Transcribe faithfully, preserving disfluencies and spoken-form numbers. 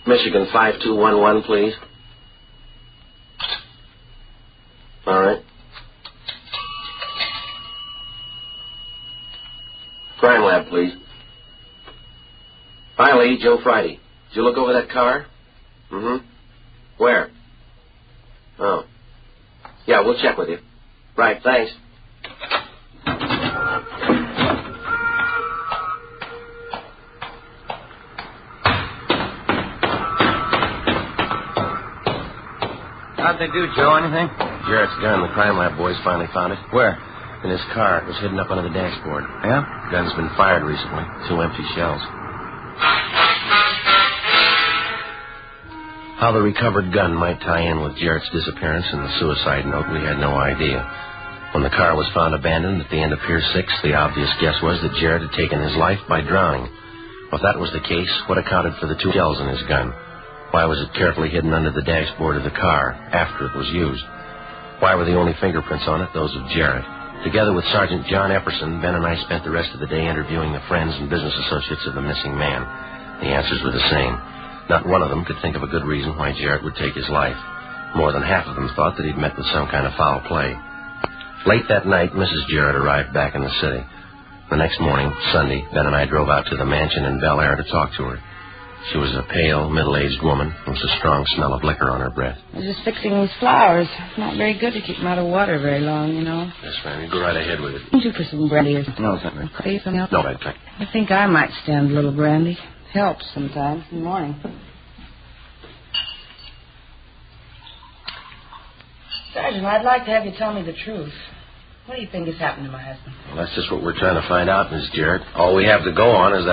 Michigan five two one one, please. All right. Crime lab, please. Hi, Lee. Joe Friday. Did you look over that car? Mm-hmm. Where? Oh. Yeah, we'll check with you. Right, thanks. How'd they do, Joe? Anything? Jarrett's gun. The crime lab boys finally found it. Where? In his car. It was hidden up under the dashboard. Yeah? Gun's been fired recently. Two empty shells. How the recovered gun might tie in with Jarrett's disappearance and the suicide note, we had no idea. When the car was found abandoned at the end of Pier six, the obvious guess was that Jarrett had taken his life by drowning. If that was the case, what accounted for the two shells in his gun? Why was it carefully hidden under the dashboard of the car after it was used? Why were the only fingerprints on it those of Jarrett? Together with Sergeant John Epperson, Ben and I spent the rest of the day interviewing the friends and business associates of the missing man. The answers were the same. Not one of them could think of a good reason why Jarrett would take his life. More than half of them thought that he'd met with some kind of foul play. Late that night, Missus Jarrett arrived back in the city. The next morning, Sunday, Ben and I drove out to the mansion in Bel Air to talk to her. She was a pale, middle-aged woman. There was a strong smell of liquor on her breath. I was just fixing these flowers. It's not very good to keep them out of water very long, you know. Yes, ma'am. You go right ahead with it. Would you for some brandy or something? No, something. Coffee, something else? No, I'd thank I think I might stand a little brandy. Helps sometimes in the morning. Sergeant, I'd like to have you tell me the truth. What do you think has happened to my husband? Well, that's just what we're trying to find out, Miss Jarrett. All we have to go on is that